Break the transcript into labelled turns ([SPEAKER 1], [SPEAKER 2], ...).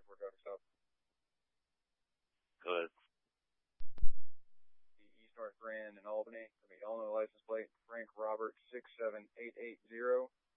[SPEAKER 1] Go ahead.
[SPEAKER 2] The East North Grand in Albany. The Illinois license plate Frank Robert 67880.